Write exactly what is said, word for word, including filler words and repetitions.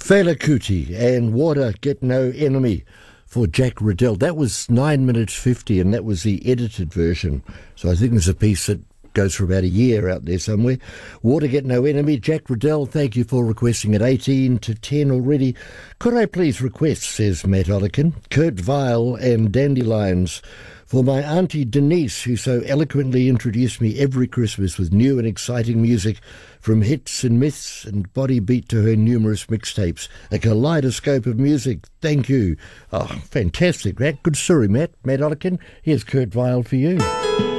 Fela Kuti and Water Get No Enemy for Jack Riddell. That was nine minutes fifty, and that was the edited version. So I think there's a piece that goes for about a year out there somewhere. Water Get No Enemy. Jack Riddell, thank you for requesting at eighteen to ten already. Could I please request, says Matt Ollikin, Kurt Weill and Dandelions for my Auntie Denise, who so eloquently introduced me every Christmas with new and exciting music, from hits and myths and body beat to her numerous mixtapes. A kaleidoscope of music. Thank you. Oh, fantastic, Matt. Good story, Matt. Matt Ollikin. Here's Kurt Weill for you.